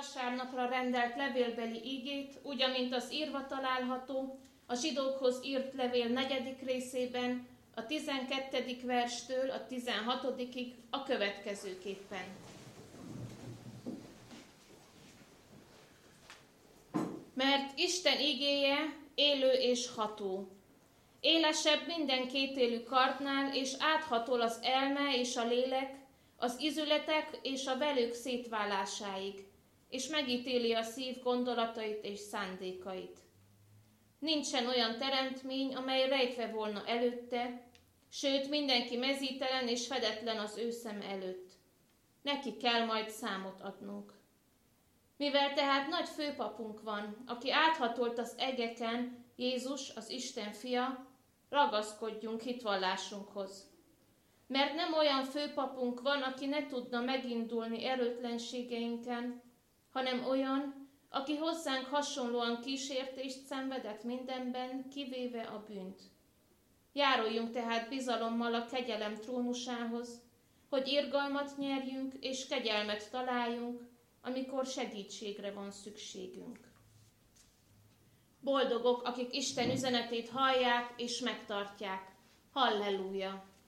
vasárnapra rendelt levélbeli igét, úgy, amint az írva található a zsidókhoz írt levél 4. részében, a 12. verstől a 16-ig a következőképpen. Mert Isten igéje élő és ható, élesebb minden kétélű kardnál, és áthatol az elme és a lélek, az izületek és a velők szétválásáig, és megítéli a szív gondolatait és szándékait. Nincsen olyan teremtmény, amely rejtve volna előtte, sőt, mindenki mezítelen és fedetlen az ő szem előtt. Neki kell majd számot adnunk. Mivel tehát nagy főpapunk van, aki áthatolt az egeken, Jézus, az Isten fia, ragaszkodjunk hitvallásunkhoz. Mert nem olyan főpapunk van, aki ne tudna megindulni erőtlenségeinken, hanem olyan, aki hozzánk hasonlóan kísértést szenvedett mindenben, kivéve a bűnt. Járuljunk tehát bizalommal a kegyelem trónusához, hogy irgalmat nyerjünk és kegyelmet találjunk, amikor segítségre van szükségünk. Boldogok, akik Isten üzenetét hallják és megtartják. Halleluja!